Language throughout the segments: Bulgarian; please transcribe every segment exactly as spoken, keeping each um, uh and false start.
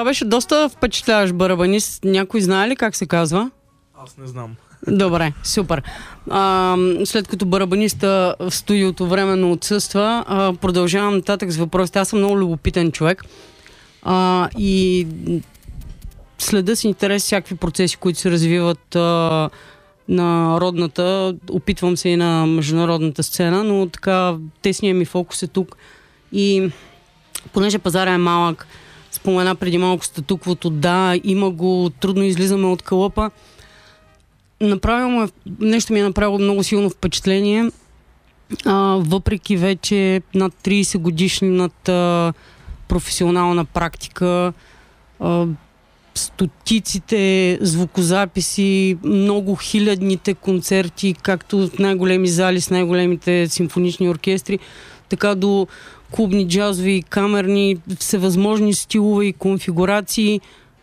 беше доста впечатляващ барабанист. Някой знае ли как се казва? Аз не знам. Добре, супер. А, след като барабаниста в студиото временно отсъства, а, продължавам нататък с въпросите. Аз съм много любопитен човек. А, и следа с интерес всякакви процеси, които се развиват а, на родната. Опитвам се и на международната сцена, но така тесният ми фокус е тук. И понеже пазара е малък, спомена преди малко статуквото, да, има го, трудно излизаме от кълъпа. Направило му, нещо ми е направило много силно впечатление, а, въпреки вече над трийсет годишната професионална практика, а, стотиците звукозаписи, много хилядните концерти, както в най-големи зали с най-големите симфонични оркестри, така до клубни, джазови, камерни, всевъзможни стилове и конфигурации,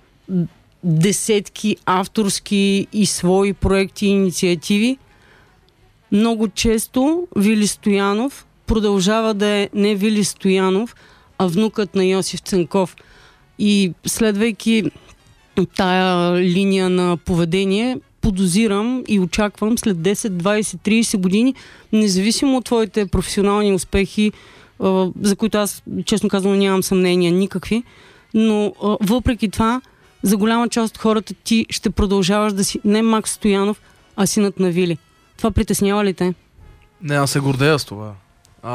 десетки авторски и свои проекти и инициативи. Много често Вили Стоянов продължава да е не Вили Стоянов, а внукът на Йосиф Цанков. И следвайки тая линия на поведение, подозирам и очаквам след десет, двайсет, трийсет години, независимо от твоите професионални успехи, за които аз, честно казвам, нямам съмнения никакви, но въпреки това, за голяма част от хората ти ще продължаваш да си не Макс Стоянов, а синът на Вили. Това притеснява ли те? Не, аз се гордея с това. А,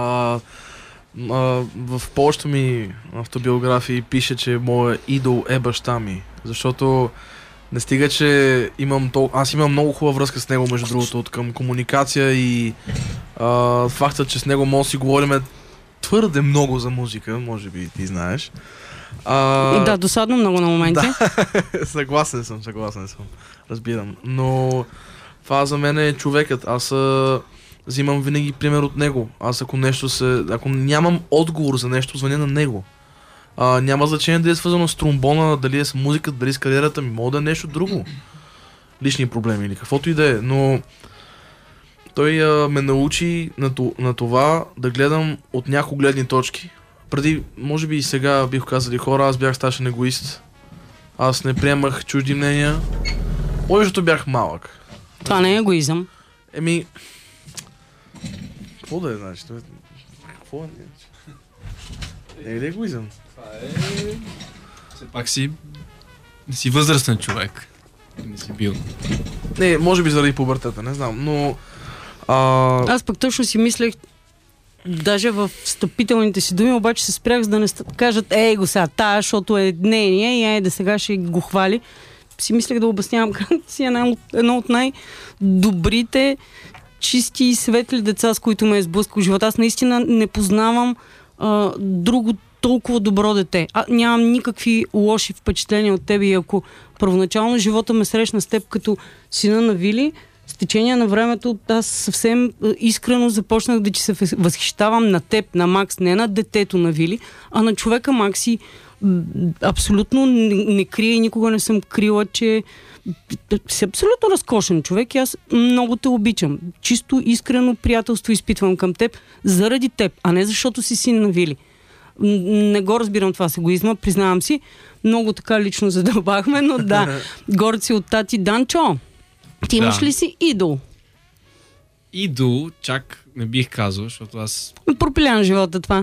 а, в повечето ми автобиографии пише, че моят идол е баща ми. Защото не стига, че имам тол... аз имам много хубава връзка с него, между другото, от към комуникация и а, факта, че с него може да си говорим твърде много за музика, може би ти знаеш. А... Да, досадно много на моменти. Да, съгласен съм, съгласен съм. Разбирам. Но това за мен е човекът. Аз а, взимам винаги пример от него. Аз ако нещо се... Ако нямам отговор за нещо, звъня на него. А, няма значение дали е свързано с тромбона, дали е с музиката, дали е с кариерата ми. Мога да е нещо друго. Лични проблеми или каквото и да е. Но той а, ме научи на, на това да гледам от няколко гледни точки. Преди, може би и сега бих казали хора, аз бях страшен егоист. Аз не приемах чужди мнения. Може, защото бях малък. Това не е егоизъм. Еми... Какво да е, значи? Какво е? Не е ли егоизъм? Това е... Все пак си... Не си възрастен човек. Не си бил. Не, може би заради пубертета, не знам, но... А... Аз пък точно си мислех, даже в встъпителните си думи, обаче се спрях, за да не кажат, ей го сега, тая, защото е нейния и айде сега ще го хвали. Си мислех да обяснявам как си едно, едно от най-добрите, чисти и светли деца, с които ме е сблъскал живота. Аз наистина не познавам а, друго толкова добро дете. А, нямам никакви лоши впечатления от тебе и ако първоначално живота ме срещна с теб като сина на Вили, с течение на времето аз съвсем искрено започнах да ти се възхищавам на теб, на Макс, не на детето на Вили, а на човека Макси. Абсолютно не, не крия и никога не съм крила, че си абсолютно разкошен човек и аз много те обичам. Чисто искрено приятелство изпитвам към теб заради теб, а не защото си син на Вили. Не го разбирам това с егоизма, признавам си. Много така лично задълбахме, но да, горд си от тати. Данчо, ти имаш да. ли си идол? Идол, чак не бих казал, защото аз... Пропилян живота това.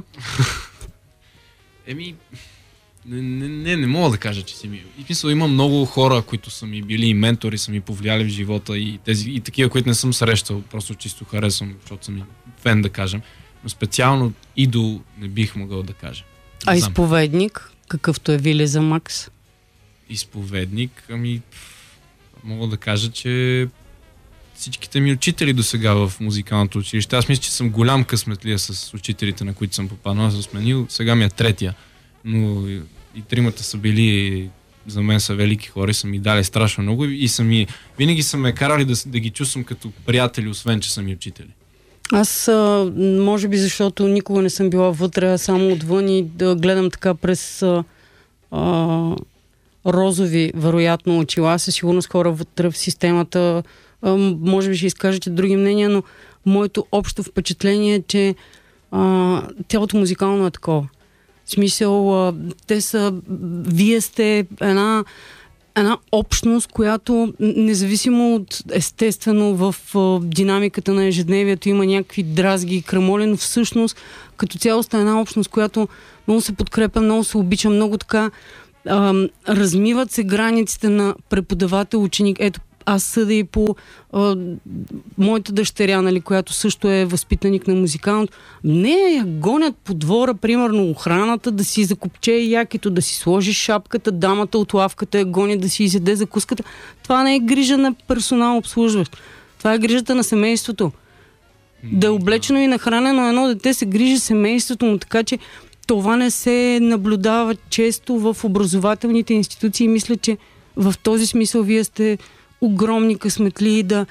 Еми, не, не, не, не мога да кажа, че си ми... И мисля, има много хора, които са ми били и ментори, са ми повлияли в живота и, тези, и такива, които не съм срещал, просто чисто харесвам, защото съм фен, да кажем. Но специално идол не бих могъл да кажа. А изповедник, какъвто е Вили за Макс? Изповедник, ами мога да кажа, че всичките ми учители до сега в музикалното училище. Аз мисля, че съм голям късметлия с учителите, на които съм попаднал. Аз съм сменил, сега ми е третия. Но и, и тримата са били, за мен са велики хора и са ми дали страшно много и са ми, винаги са ме карали да, да ги чувствам като приятели, освен че са ми учители. Аз, а, може би защото никога не съм била вътре, само отвън и да гледам така през а, а, розови, вероятно, очила. Със сигурност хора вътре в системата, а, може би ще изкажете други мнения, но моето общо впечатление е, че а, цялото музикално е такова. В смисъл, а, те са, вие сте една, една общност, която независимо от естествено в а, динамиката на ежедневието има някакви дразги и крамоли, но всъщност като цяло сте една общност, която много се подкрепя, много се обича, много така а, размиват се границите на преподавател-ученик. Ето, аз съда и по а, моята дъщеря, нали, която също е възпитаник на музикалното. Не я гонят по двора, примерно охраната, да си закопче якито, да си сложи шапката, дамата от лавката я гони да си изяде закуската. Това не е грижа на персонал обслужващ. Това е грижата на семейството. Да е облечено и нахранено едно дете, се грижи семейството му, така че това не се наблюдава често в образователните институции. Мисля, че в този смисъл вие сте огромни късметли да,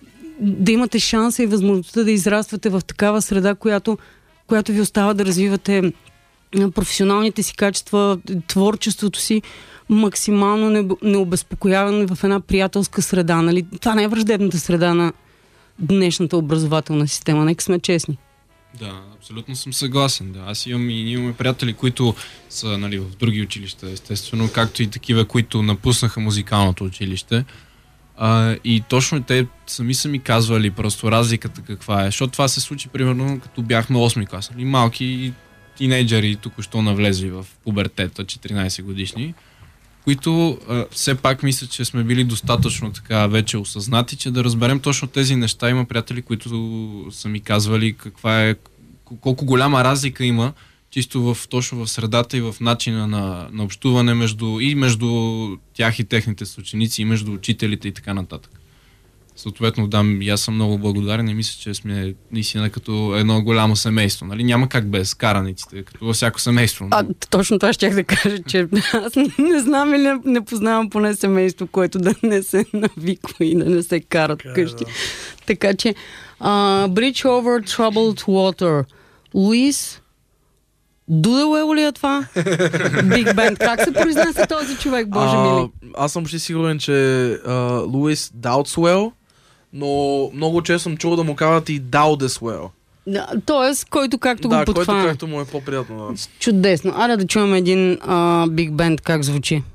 да имате шанса и възможността да израствате в такава среда, която, която ви остава да развивате професионалните си качества, творчеството си максимално необезпокоявано в една приятелска среда. Нали? Това не е враждебната среда на днешната образователна система. Нека сме честни. Да, абсолютно съм съгласен. Да. Аз имам и ние имаме приятели, които са, нали, в други училища, естествено, както и такива, които напуснаха музикалното училище. А, и точно те сами са ми казвали просто разликата каква е. Защото това се случи примерно като бяхме осми клас. Нали, малки тинейджери, току-що навлезли в пубертета, четиринайсет годишни, които а, все пак мисля, че сме били достатъчно така вече осъзнати, че да разберем точно тези неща. Има приятели, които са ми казвали каква е, колко голяма разлика има чисто в, точно в средата и в начина на, на общуване между, и между тях и техните съученици, и между учителите и така нататък. Съответно, да, и аз съм много благодарен и мисля, че сме наистина като едно голямо семейство. Нали? Няма как без караниците, като във всяко семейство. А, точно това щях да кажа, че аз не знам или не, не познавам поне семейство, което да не се навиква и да не се карат вкъщи. Да. Така че, uh, Bridge over Troubled Water. Луис Дудауел ли е това? Биг Бенд. Как се произнася този човек, Боже а, мили? Аз съм почти сигурен, че Луис Даутсуел, но много често съм чул да му казват и Даудесуел. Да, тоест, който както да, го подхвана. Да, който както му е по-приятно. Да. Чудесно. Аре да чуем един Биг Бенд как звучи.